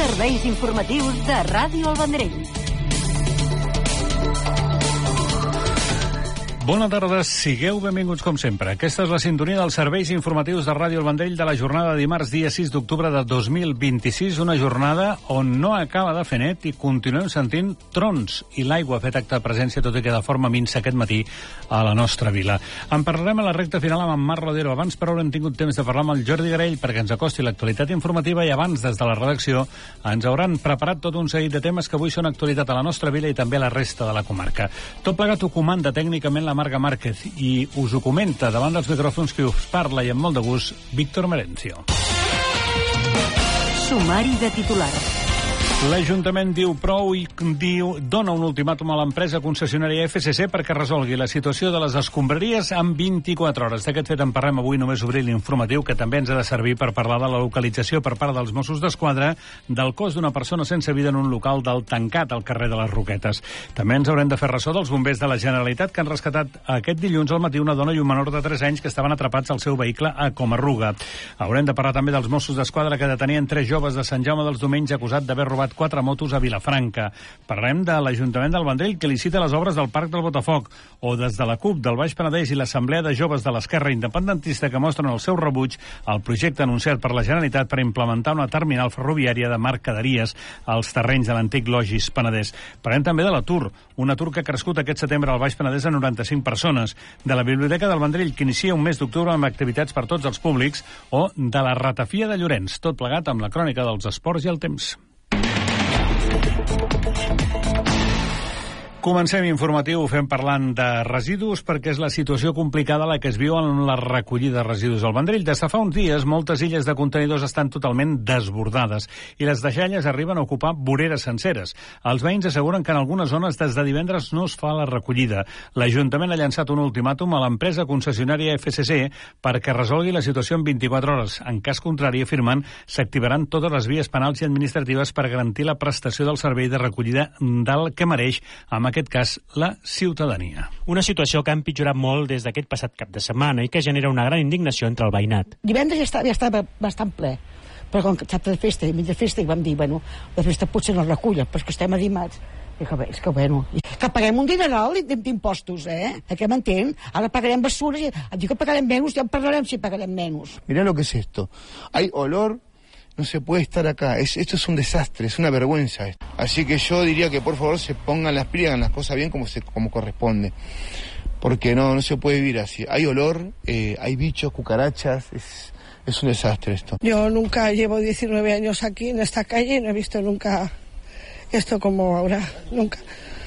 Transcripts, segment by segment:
Serveis informatius de Ràdio El Vendrell. Bona tarda, sigueu benvinguts com sempre. Aquesta és la sintonia dels serveis informatius de Ràdio El Vendrell de la jornada de dimarts, dia 6 d'octubre de 2026, una jornada on no acaba de fer net i continuem sentint trons i l'aigua ha fet acte de presència, tot i que de forma minsa aquest matí a la nostra vila. En parlarem a la recta final amb en Marc Rodero. Abans, però, haurem tingut temps de parlar amb el Jordi Garell perquè ens acosti l'actualitat informativa i abans, des de la redacció, ens hauran preparat tot un seguit de temes que avui són actualitat a la nostra vila i també a la resta de la comarca. Tot plegat ho comanda tècnicament la Marga Márquez i us ho comenta davant dels micròfons que us parla i amb molt de gust Víctor Merencio. Sumari de titulars. L'Ajuntament diu prou i dona un ultimàtum a l'empresa concessionària FCC perquè resolgui la situació de les escombraries en 24 hores. D'aquest fet en parlem avui, només obrir l'informatiu, que també ens ha de servir per parlar de la localització per part dels Mossos d'Esquadra del cos d'una persona sense vida en un local del Tancat al carrer de les Roquetes. També ens haurem de fer ressò dels bombers de la Generalitat que han rescatat aquest dilluns al matí una dona i un menor de 3 anys que estaven atrapats al seu vehicle a Comarruga. Haurem de parlar també dels Mossos d'Esquadra que detenien 3 joves de Sant Jaume dels Domenys acusats d'haver robat 4 motos a Vilafranca. Parlem de l'Ajuntament del Vendrell que licita les obres del Parc del Botafoc o des de la CUP del Baix Penedès i l'Assemblea de Joves de l'Esquerra Independentista que mostren el seu rebuig al projecte anunciat per la Generalitat per implementar una terminal ferroviària de mercaderies als terrenys de l'antic Logis Penedès. Parlem també de l'atur, un atur que ha crescut aquest setembre al Baix Penedès a 95 persones, de la Biblioteca del Vendrell que inicia un mes d'octubre amb activitats per tots els públics o de la ratafia de Llorenç, tot plegat amb la crònica dels esports i el temps. Comencem informatiu fent parlant de residus perquè és la situació complicada la que es viu en la recollida de residus al Vendrell. Des de fa uns dies, moltes illes de contenidors estan totalment desbordades i les deixalles arriben a ocupar voreres senceres. Els veïns asseguren que en algunes zones des de divendres no es fa la recollida. L'Ajuntament ha llançat un ultimàtum a l'empresa concessionària FCC perquè resolgui la situació en 24 hores. En cas contrari, afirmen, s'activaran totes les vies penals i administratives per garantir la prestació del servei de recollida del que mereix, en aquest cas, la ciutadania. Una situació que ha empitjorat molt des d'aquest passat cap de setmana i que genera una gran indignació entre el veïnat. Divendres ja estava bastant ple, però com que cap de festa i mig de festa, vam dir, bueno, de festa potser no es reculla, però és que estem a dimarts. És que bueno, que paguem un dineral d'impostos, que m'entén? Ara pagarem basura, dic que pagarem menys, ja en parlarem si pagarem menys. Mirá lo que es esto, hay olor. No se puede estar acá, esto es un desastre, es una vergüenza esto. Así que yo diría que por favor se pongan las pilas, hagan las cosas bien como corresponde. Porque no se puede vivir así. Hay olor, hay bichos, cucarachas, es un desastre esto. Yo nunca llevo 19 años aquí en esta calle y no he visto nunca esto como ahora, nunca.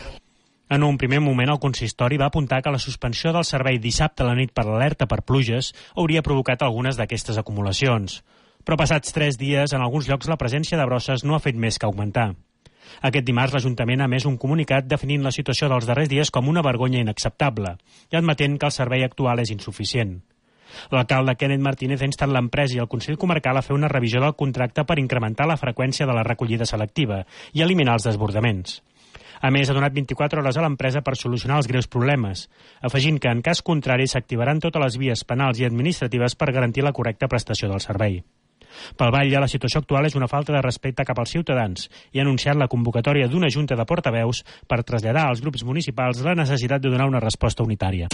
En un primer moment, el consistori va apuntar que la suspensió del servei dissabte a la nit per l'alerta per pluges hauria provocat algunes d'aquestes acumulacions. Però passats 3 dies, en alguns llocs la presència de brosses no ha fet més que augmentar. Aquest dimarts l'Ajuntament ha emès un comunicat definint la situació dels darrers dies com una vergonya inacceptable i admetent que el servei actual és insuficient. L'alcalde Kenneth Martínez ha instat l'empresa i el Consell Comarcal a fer una revisió del contracte per incrementar la freqüència de la recollida selectiva i eliminar els desbordaments. A més, ha donat 24 hores a l'empresa per solucionar els greus problemes, afegint que, en cas contrari, s'activaran totes les vies penals i administratives per garantir la correcta prestació del servei. Pel Batlle, la situació actual és una falta de respecte cap als ciutadans i ha anunciat la convocatòria d'una junta de portaveus per traslladar als grups municipals la necessitat de donar una resposta unitària.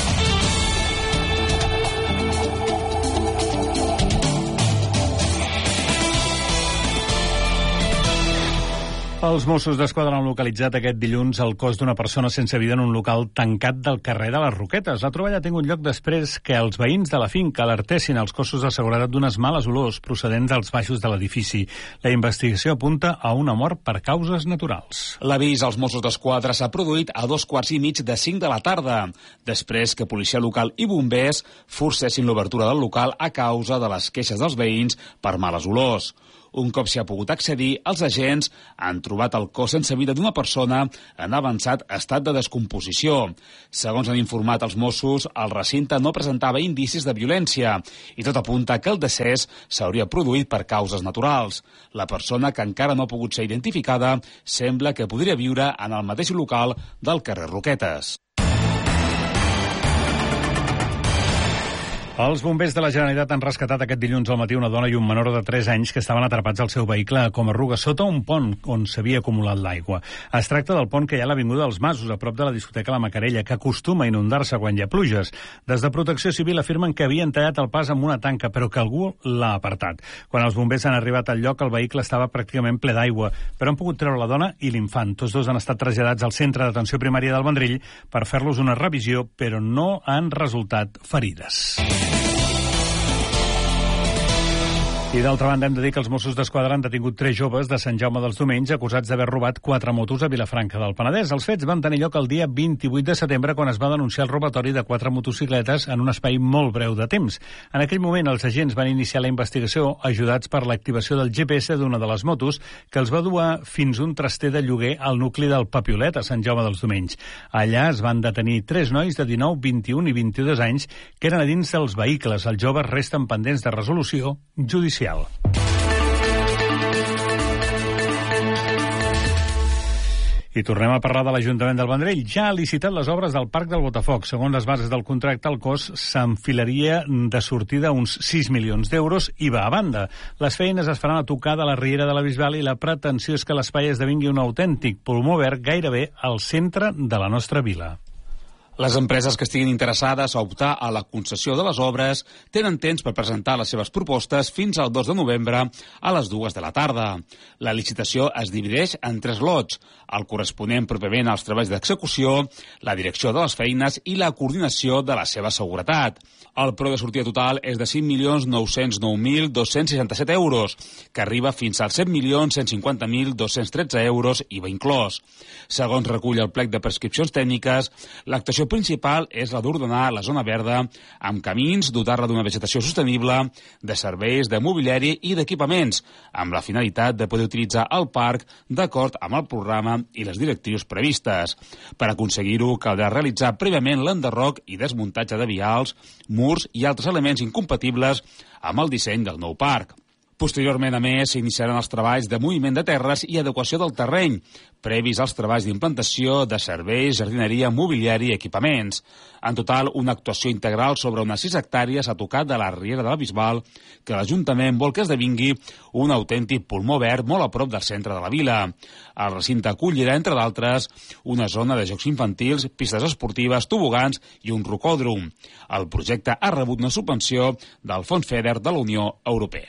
Els Mossos d'Esquadra han localitzat aquest dilluns el cos d'una persona sense vida en un local tancat del carrer de les Roquetes. La troballa ha tingut lloc després que els veïns de la finca alertessin els cossos de seguretat d'unes males olors procedents dels baixos de l'edifici. La investigació apunta a una mort per causes naturals. L'avís als Mossos d'Esquadra s'ha produït a 2:45 de la tarda, després que policia local i bombers forcessin l'obertura del local a causa de les queixes dels veïns per males olors. Un cop s'hi ha pogut accedir, els agents han trobat el cos sense vida d'una persona en avançat estat de descomposició. Segons han informat els Mossos, el recinte no presentava indicis de violència i tot apunta que el decés s'hauria produït per causes naturals. La persona, que encara no ha pogut ser identificada, sembla que podria viure en el mateix local del carrer Roquetes. Els bombers de la Generalitat han rescatat aquest dilluns al matí una dona i un menor de 3 anys que estaven atrapats al seu vehicle a Comarruga sota un pont on s'havia acumulat l'aigua. Es tracta del pont que hi ha a l'Avinguda dels Masos, a prop de la discoteca La Macarella, que acostuma a inundar-se quan hi ha pluges. Des de Protecció Civil afirmen que havien tallat el pas amb una tanca, però que algú l'ha apartat. Quan els bombers han arribat al lloc, el vehicle estava pràcticament ple d'aigua, però han pogut treure la dona i l'infant. Tots dos han estat traslladats al centre d'atenció primària del Vendrell per fer-los una revisió, però no han resultat ferides. I d'altra banda hem de dir que els Mossos d'Esquadra han detingut 3 joves de Sant Jaume dels Domenys acusats d'haver robat 4 motos a Vilafranca del Penedès. Els fets van tenir lloc el dia 28 de setembre quan es va denunciar el robatori de 4 motocicletes en un espai molt breu de temps. En aquell moment els agents van iniciar la investigació ajudats per l'activació del GPS d'una de les motos que els va dur fins un traster de lloguer al nucli del Papiolet a Sant Jaume dels Domenys. Allà es van detenir 3 nois de 19, 21 i 22 anys que eren a dins dels vehicles. Els joves resten pendents de resolució judicial. I tornem a parlar de l'Ajuntament del Vendrell. Ja ha licitat les obres del Parc del Botafoc. Segons les bases del contracte, el cost s'enfilaria de sortida uns 6 milions d'euros i va a banda. Les feines es faran a tocar de la Riera de la Bisbal i la pretensió és que l'espai esdevingui un autèntic pulmó verd gairebé al centre de la nostra vila. Les empreses que estiguin interessades a optar a la concessió de les obres tenen temps per presentar les seves propostes fins al 2 de novembre a les 2 de la tarda. La licitació es divideix en 3 lots, el corresponent propiament als treballs d'execució, la direcció de les feines i la coordinació de la seva seguretat. El preu de sortida total és de 5.909.267 euros, que arriba fins als 7.150.213 euros, IVA inclòs. Segons recull el plec de prescripcions tècniques, l'actuació principal és la d'ordenar la zona verda amb camins, dotar-la d'una vegetació sostenible, de serveis, de mobiliari i d'equipaments, amb la finalitat de poder utilitzar el parc d'acord amb el programa i les directrius previstes. Per aconseguir-ho, caldrà realitzar prèviament l'enderroc i desmuntatge de vials, murs i altres elements incompatibles amb el disseny del nou parc. Posteriorment, a més, s'iniciaran els treballs de moviment de terres i adequació del terreny, previs als treballs d'implantació de serveis, jardineria, mobiliari i equipaments. En total, una actuació integral sobre unes 6 hectàrees a tocar de la Riera de la Bisbal, que l'Ajuntament vol que esdevingui un autèntic pulmó verd molt a prop del centre de la vila. El recinte acollirà, entre d'altres, una zona de jocs infantils, pistes esportives, tobogans i un rocòdrom. El projecte ha rebut una subvenció del Fons FEDER de la Unió Europea.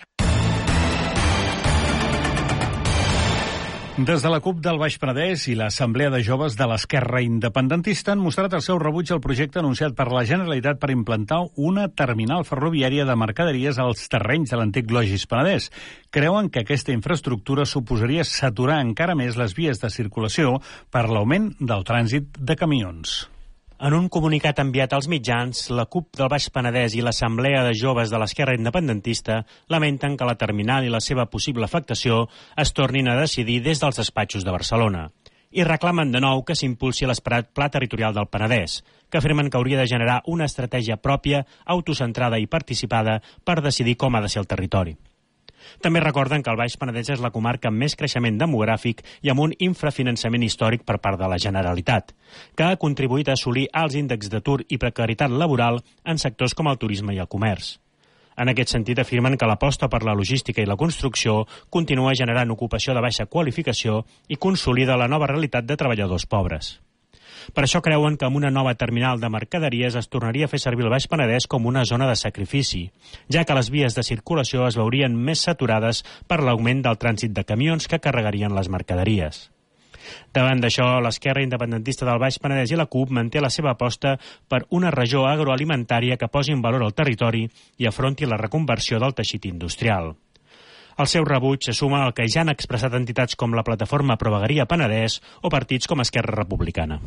Des de la CUP del Baix Penedès i l'Assemblea de Joves de l'Esquerra Independentista han mostrat el seu rebuig al projecte anunciat per la Generalitat per implantar una terminal ferroviària de mercaderies als terrenys de l'antic Logis Penedès. Creuen que aquesta infraestructura suposaria saturar encara més les vies de circulació per l'augment del trànsit de camions. En un comunicat enviat als mitjans, la CUP del Baix Penedès i l'Assemblea de Joves de l'Esquerra Independentista lamenten que la terminal i la seva possible afectació es tornin a decidir des dels despatxos de Barcelona. I reclamen de nou que s'impulsi l'esperat Pla Territorial del Penedès, que afirmen que hauria de generar una estratègia pròpia, autocentrada i participada per decidir com ha de ser el territori. També recorden que el Baix Penedès és la comarca amb més creixement demogràfic i amb un infrafinançament històric per part de la Generalitat, que ha contribuït a assolir alts índexs d'atur i precarietat laboral en sectors com el turisme i el comerç. En aquest sentit, afirmen que l'aposta per la logística i la construcció continua generant ocupació de baixa qualificació i consolida la nova realitat de treballadors pobres. Per això creuen que amb una nova terminal de mercaderies es tornaria a fer servir el Baix Penedès com una zona de sacrifici, ja que les vies de circulació es veurien més saturades per l'augment del trànsit de camions que carregarien les mercaderies. Davant d'això, l'Esquerra Independentista del Baix Penedès i la CUP manté la seva aposta per una regió agroalimentària que posi en valor el territori i afronti la reconversió del teixit industrial. Al seu rebuig se suma el que ja han expressat entitats com la Plataforma Pro Vegueria Penedès o partits com Esquerra Republicana.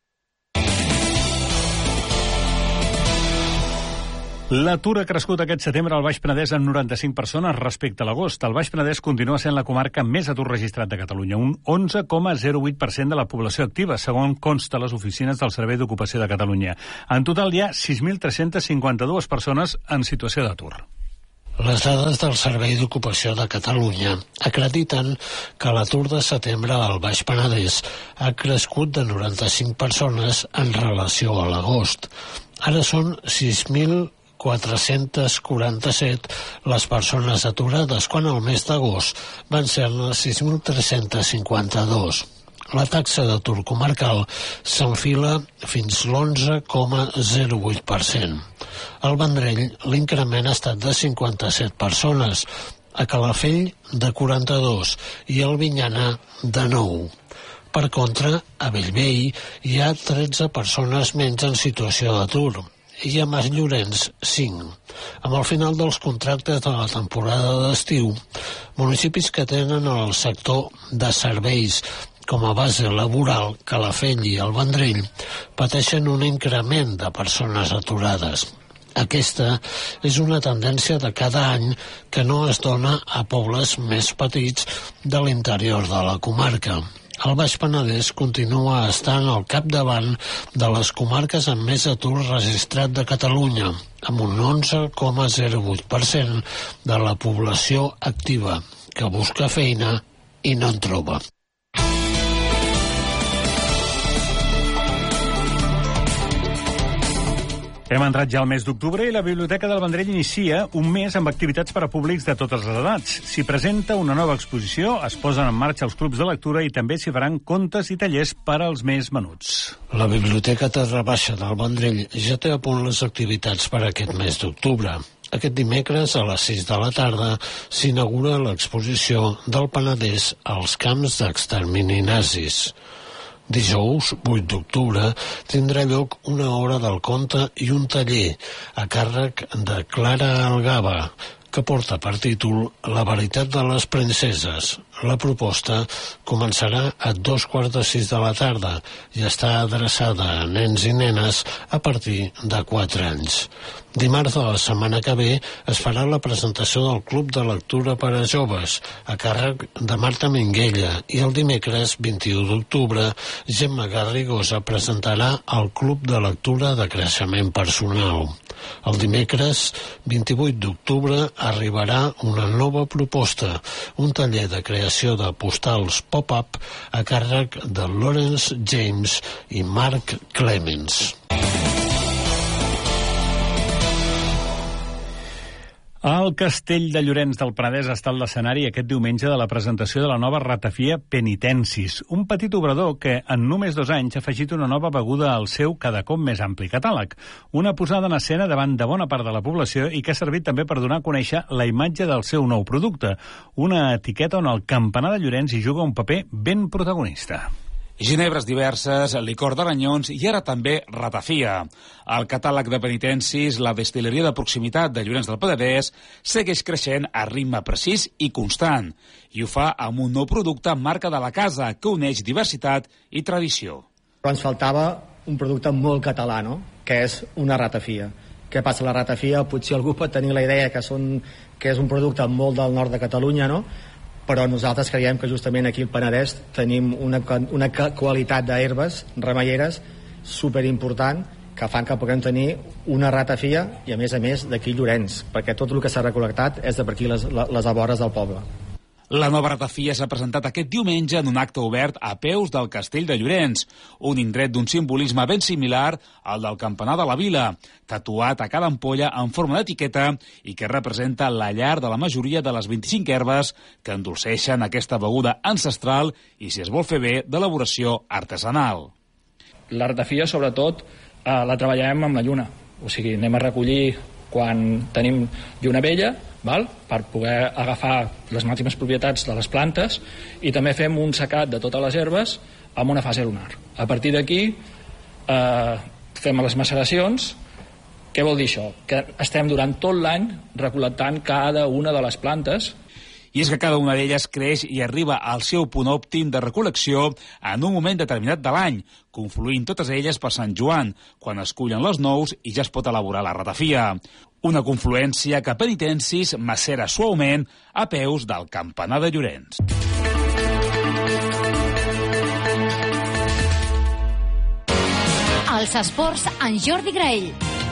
L'atur ha crescut aquest setembre al Baix Penedès en 95 persones respecte a l'agost. El Baix Penedès continua sent la comarca amb més atur registrat de Catalunya, un 11,08% de la població activa, segons consta les oficines del Servei d'Ocupació de Catalunya. En total hi ha 6.352 persones en situació d'atur. Les dades del Servei d'Ocupació de Catalunya acrediten que l'atur de setembre al Baix Penedès ha crescut de 95 persones en relació a l'agost. Ara són 6.000 447 les persones aturades, quan el mes d'agost van ser-ne 6.352. La taxa d'atur comarcal s'enfila fins l'11,08%. Al Vendrell, l'increment ha estat de 57 persones, a Calafell de 42 i al Vinyana de 9. Per contra, a Bellvei hi ha 13 persones menys en situació d'atur i a Mas Llorenç 5. Amb el final dels contractes de la temporada d'estiu, municipis que tenen el sector de serveis com a base laboral, Calafell i el Vendrell, pateixen un increment de persones aturades. Aquesta és una tendència de cada any que no es dona a pobles més petits de l'interior de la comarca. El Baix Penedès continua estant al capdavant de les comarques amb més atur registrat de Catalunya, amb un 11,08% de la població activa, que busca feina i no en troba. Hem entrat ja al mes d'octubre i la Biblioteca del Vendrell inicia un mes amb activitats per a públics de totes les edats. S'hi presenta una nova exposició, es posen en marxa els clubs de lectura i també s'hi faran contes i tallers per als més menuts. La Biblioteca Terra Baixa del Vendrell ja té a punt les activitats per aquest mes d'octubre. Aquest dimecres, a les 6 de la tarda, s'inaugura l'exposició del Penedès als camps d'extermini nazis. Dijous, 8 d'octubre, tindrà lloc una hora del conte i un taller a càrrec de Clara Algaba, que porta per títol La veritat de les princeses. La proposta començarà a 5:15 de la tarda i està adreçada a nens i nenes a partir de 4 anys. Dimarts de la setmana que ve es farà la presentació del Club de Lectura per a Joves, a càrrec de Marta Minguella, i el dimecres 21 d'octubre Gemma Garrigosa presentarà el Club de Lectura de Creixement Personal. El dimecres 28 d'octubre arribarà una nova proposta, un taller de creació de postals pop-up a càrrec de Lawrence James i Mark Clemens. El Castell de Llorenç del Penedès ha estat l'escenari aquest diumenge de la presentació de la nova ratafia Penitensis, un petit obrador que en només 2 anys ha afegit una nova beguda al seu cada cop més ampli catàleg. Una posada en escena davant de bona part de la població i que ha servit també per donar a conèixer la imatge del seu nou producte, una etiqueta on el campanar de Llorenç hi juga un paper ben protagonista. Ginebres diverses, licor d'aranyons i ara també ratafia. El catàleg de penitencis, la destil·leria de proximitat de Llorenç del Penedès, segueix creixent a ritme precís i constant. I ho fa amb un nou producte amb marca de la casa que uneix diversitat i tradició. Però ens faltava un producte molt català, no?, que és una ratafia. Què passa? La ratafia, potser algú pot tenir la idea que és un producte molt del nord de Catalunya, no?, però nosaltres creiem que justament aquí al Penedès tenim una qualitat d'herbes remeieres superimportant que fan que puguem tenir una ratafia i a més d'aquí Llorenç, perquè tot el que s'ha recol·lectat és de per aquí les vores del poble. La nova ratafia s'ha presentat aquest diumenge en un acte obert a peus del Castell de Llorenç, un indret d'un simbolisme ben similar al del campanar de la vila, tatuat a cada ampolla en forma d'etiqueta i que representa la llar de la majoria de les 25 herbes que endolceixen aquesta beguda ancestral i, si es vol fer bé, d'elaboració artesanal. La ratafia, sobretot, la treballem amb la lluna, o sigui, anem a recollir quan tenim lluna vella, per poder agafar les màximes propietats de les plantes, i també fem un secat de totes les herbes amb una fase lunar. A partir d'aquí fem les maceracions. Què vol dir això? Que estem durant tot l'any recol·lectant cada una de les plantes. I és que cada una d'elles creix i arriba al seu punt òptim de recol·lecció en un moment determinat de l'any, confluint totes elles per Sant Joan, quan es cullen les nous i ja es pot elaborar la ratafia. Una confluència que Penitencis macera suaument a peus del campanar de Llorenç. Els esports en Jordi Graell.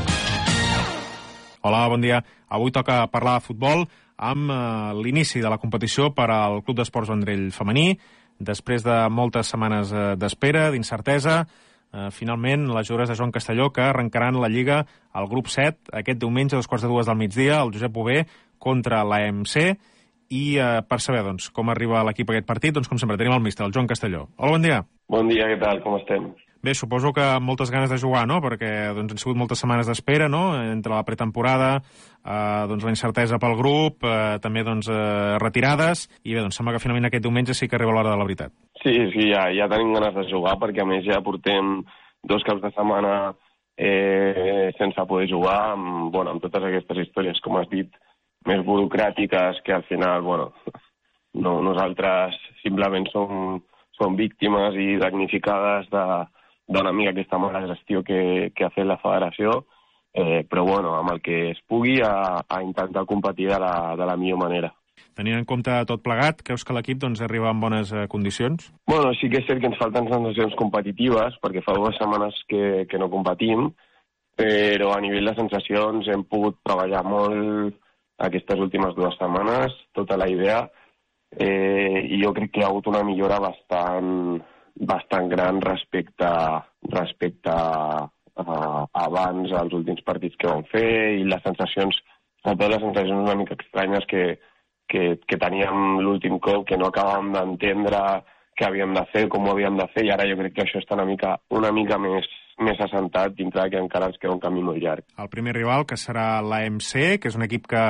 Hola, bon dia. Avui toca parlar de futbol amb l'inici de la competició per al Club d'Esports Vendrell femení. Després de moltes setmanes d'espera, d'incertesa, finalment les jugadores de Joan Castelló, que arrencaran la Lliga al grup 7 aquest diumenge a 2:45 del migdia, el Josep Bové contra l'AMC. I per saber com arriba l'equip a aquest partit, com sempre tenim el míster, el Joan Castelló. Hola, bon dia. Bon dia, què tal, com estem? Bé, suposo que amb moltes ganes de jugar, no? Perquè han sigut moltes setmanes d'espera, no? Entre la pretemporada, la incertesa pel grup, també retirades, i bé, sembla que finalment aquest diumenge sí que arriba l'hora de la veritat. Sí, ja tenim ganes de jugar, perquè a més ja portem 2 caps de setmana sense poder jugar, amb totes aquestes històries, com has dit, més burocràtiques, que al final, nosaltres simplement som víctimes i damnificades d'una mica aquesta mala gestió que ha fet la federació, però amb el que es pugui a intentar competir de la millor manera. Tenint en compte tot plegat, creus que l'equip arriba en bones condicions? Sí que és cert que ens falten sensacions competitives, perquè fa 2 setmanes que no competim, però a nivell de sensacions hem pogut treballar molt aquestes últimes 2 setmanes, tota la idea, i jo crec que hi ha hagut una millora bastant gran respecte a abans, als últims partits que vam fer, i les sensacions, sobretot les sensacions una mica estranyes que teníem l'últim cop, que no acabàvem d'entendre què havíem de fer, com ho havíem de fer, i ara jo crec que això està una mica més assentat, dintre que encara ens queda un camí molt llarg. El primer rival, que serà l'AMC, que és un equip que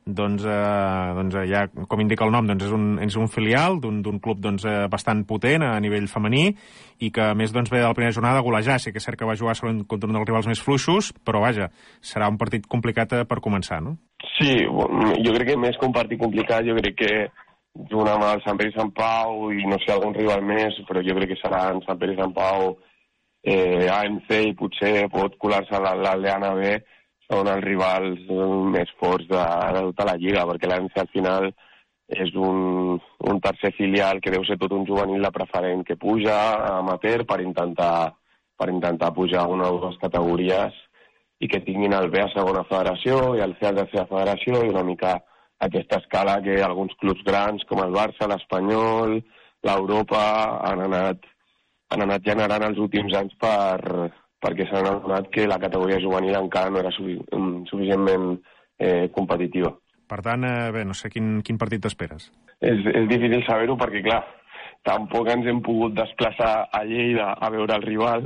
ja, com indica el nom, és un filial d'un club bastant potent a nivell femení, i que a més ve de la primera jornada a golejar. Sí que és cert que va jugar contra un dels rivals més fluixos, però vaja, serà un partit complicat per començar, no? Sí, jo crec que més que un partit complicat, jo crec que jugar amb el Sant Pere i Sant Pau, i no sé, algun rival més, però jo crec que seran Sant Pere i Sant Pau, AMC, i potser pot colar-se l'Aldeana B, són els rivals més forts de tota la Lliga, perquè l'AMC al final és un tercer filial que deu ser tot un juvenil de preferent que puja a amateur per intentar pujar una o 2 categories i que tinguin el B a segona federació i el C a tercera federació, i una mica aquesta escala que alguns clubs grans com el Barça, l'Espanyol, l'Europa han anat generant els últims anys perquè s'han adonat que la categoria juvenil encara no era suficientment competitiva. Per tant, no sé quin partit t'esperes. És difícil saber-ho perquè, clar, tampoc ens hem pogut desplaçar a Lleida a veure el rival.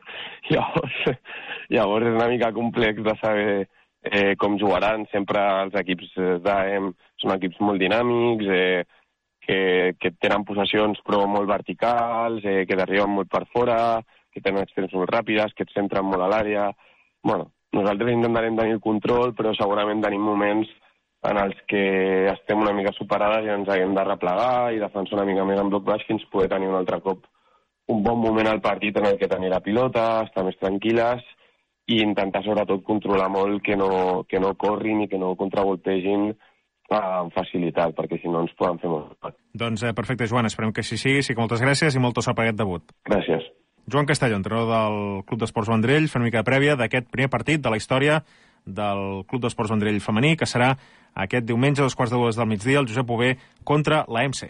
Llavors és una mica complex de saber com jugaran. Sempre els equips d'AEM són equips molt dinàmics, que tenen possessions però molt verticals, que t'arriben molt per fora, que tenen extrems molt ràpides, que et centren molt a l'àrea. Nosaltres intentarem tenir el control, però segurament tenim moments en els que estem una mica superades i ens haguem de replegar i defensar una mica més en bloc baix fins poder tenir un altre cop un bon moment al partit en el que tenir la pilota, estar més tranquil·les i intentar sobretot controlar molt que no corrin i que no contravoltegin amb facilitat, perquè si no ens poden fer molt mal. Doncs perfecte, Joan, esperem que així sigui. Sí que moltes gràcies i molta sort per aquest debut. Gràcies. Joan Castelló, entrenador del Club d'Esports Vendrell, fent una mica de prèvia d'aquest primer partit de la història del Club d'Esports Vendrell femení, que serà aquest diumenge a 2:45 del migdia, el Josep Bové contra l'AMC.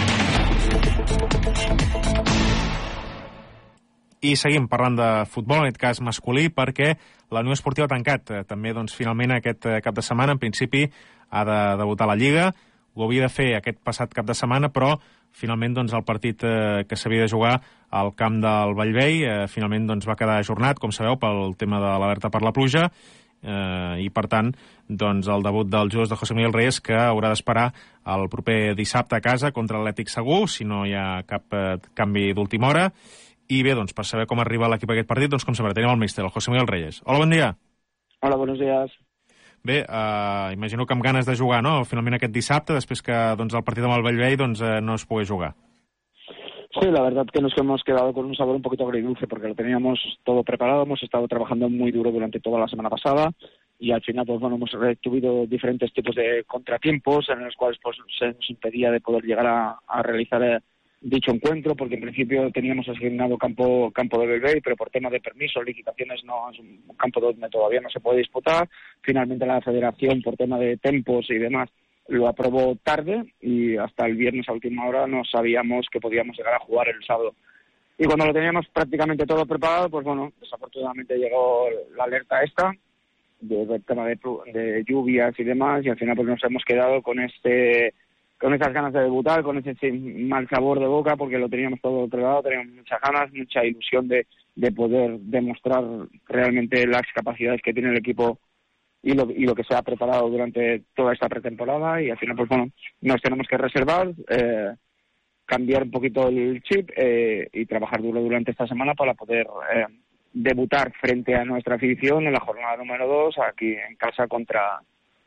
I seguim parlant de futbol, en aquest cas masculí, perquè la Unió Esportiva ha tancat també finalment aquest cap de setmana. En principi ha de debutar a la Lliga, ho havia de fer aquest passat cap de setmana, però finalment el partit que s'havia de jugar al camp del Bellvei finalment va quedar ajornat, com sabeu, pel tema de l'alerta per la pluja, i per tant el debut dels jugadors de José Miguel Reyes, que haurà d'esperar el proper dissabte a casa contra l'Atlètic Segur, si no hi ha cap canvi d'última hora. I bé, per saber com arriba l'equip a aquest partit, com sempre, tenim el míster, el José Miguel Reyes. Hola, bon dia. Hola, buenos días. Bé, imagino que amb ganes de jugar, no?, finalment aquest dissabte, després que el partit amb el Bellvei no es pugui jugar. Sí, la verdad que nos hemos quedado con un sabor un poquito agridulce porque lo teníamos todo preparado, hemos estado trabajando muy duro durante toda la semana pasada y al final hemos tenido diferentes tipos de contratiempos en los cuales se nos impedía de poder llegar a realizar dicho encuentro, porque en principio teníamos asignado campo de Bellvei, pero por tema de permisos, licitaciones, no es un campo donde todavía no se puede disputar. Finalmente la federación, por tema de tempos y demás, lo aprobó tarde y hasta el viernes a última hora no sabíamos que podíamos llegar a jugar el sábado. Y cuando lo teníamos prácticamente todo preparado, pues bueno, desafortunadamente llegó la alerta esta del tema de lluvias y demás, y al final pues nos hemos quedado con esas ganas de debutar, con ese mal sabor de boca, porque lo teníamos todo preparado, teníamos muchas ganas, mucha ilusión de poder demostrar realmente las capacidades que tiene el equipo y lo que se ha preparado durante toda esta pretemporada, y al final pues bueno, nos tenemos que reservar, cambiar un poquito el chip y trabajar duro durante esta semana para poder debutar frente a nuestra afición en la jornada número 2 aquí en casa contra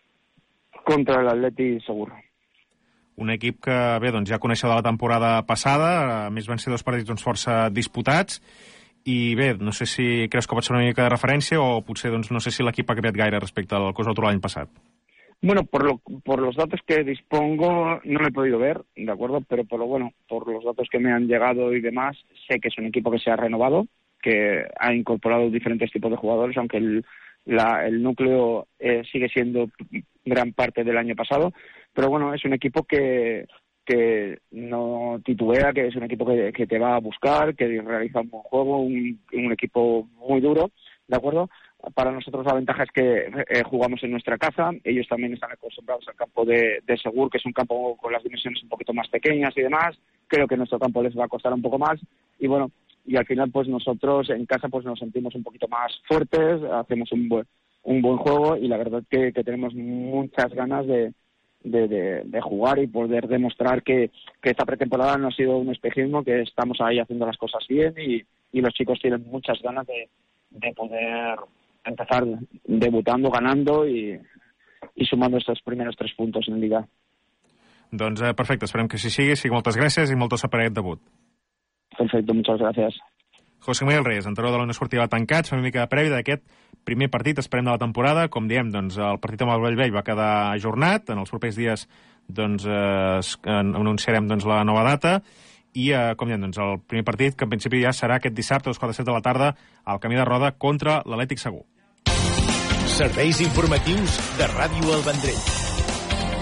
el Atleti Segur. Un equip que, bé, doncs ja coneixeu de la temporada passada, a més van ser 2 partits doncs, força disputats, i bé, no sé si creus que pot ser una mica de referència o potser doncs, no sé si l'equip ha canviat gaire respecte al que us va trobar l'any passat. Bueno, por los datos que dispongo, no lo he podido ver, ¿de acuerdo? Pero por los datos que me han llegado y demás, sé que es un equipo que se ha renovado, que ha incorporado diferentes tipos de jugadores, aunque el núcleo sigue siendo gran parte del año pasado. Pero bueno, es un equipo que no titubea, que es un equipo que te va a buscar, que realiza un buen juego, un equipo muy duro, ¿de acuerdo? Para nosotros la ventaja es que jugamos en nuestra casa, ellos también están acostumbrados al campo de Segur, que es un campo con las dimensiones un poquito más pequeñas y demás. Creo que nuestro campo les va a costar un poco más, y bueno, y al final pues nosotros en casa pues nos sentimos un poquito más fuertes, hacemos un buen juego, y la verdad que tenemos muchas ganas de jugar y poder demostrar que esta pretemporada no ha sido un espejismo, que estamos ahí haciendo las cosas bien, y los chicos tienen muchas ganas de poder empezar debutando, ganando y sumando estos primeros 3 puntos en Liga. Doncs perfecte, esperem que així sigui. Moltes gràcies i molta sort per aquest debut. Perfecto, muchas gracias. José Miguel Reyes, entrenador de la Unió Esportiva Tancats, fem una mica de prèvia d'aquest primer partit, esperem, de la temporada. Com diem, doncs, el partit amb el Bellvei va quedar ajornat. En els propers dies doncs, anunciarem doncs, la nova data. I, com diem, doncs, el primer partit, que en principi ja serà aquest dissabte a les 4:07 de la tarda al Camí de Roda contra l'Atlètic Segur. Serveis informatius de Ràdio El Vendrell.